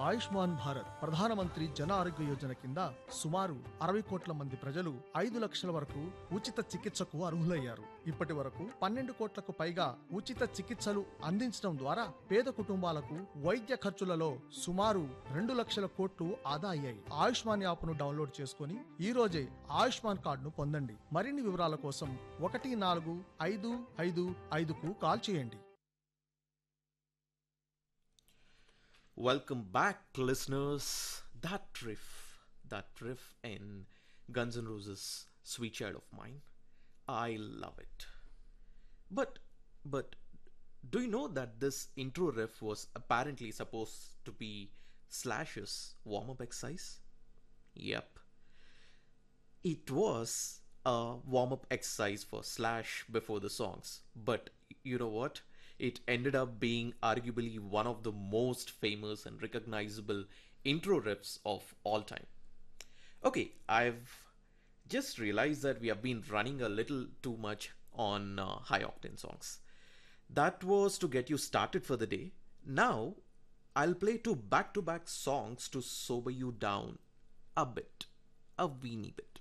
ఆయుష్మాన్ భారత్ ప్రధానమంత్రి జన ఆరోగ్య యోజన కింద సుమారు 60 కోట్ల మంది ప్రజలు 5 లక్షల వరకు ఉచిత చికిత్సకు అర్హులయ్యారు. ఇప్పటి వరకు 12 కోట్లకు పైగా ఉచిత చికిత్సలు అందించడం ద్వారా పేద కుటుంబాలకు వైద్య ఖర్చులలో సుమారు 2 లక్షల కోట్లు ఆదా అయ్యాయి. ఆయుష్మాన్ యాప్ను డౌన్లోడ్ చేసుకుని ఈ రోజే ఆయుష్మాన్ కార్డును పొందండి. మరిన్ని వివరాల కోసం 14555కు కాల్ చేయండి. Welcome back, listeners. That riff in Guns N' Roses' "Sweet Child of Mine," I love it. But, do you know that this intro riff was apparently supposed to be Slash's warm-up exercise? Yep, it was a warm-up exercise for Slash before the songs. But you know what? It ended up being arguably one of the most famous and recognizable intro riffs of all time. Okay, I've just realized that we have been running a little too much on high octane songs. That was to get you started for the day. Now, I'll play two back-to-back songs to sober you down a bit, a weeny bit.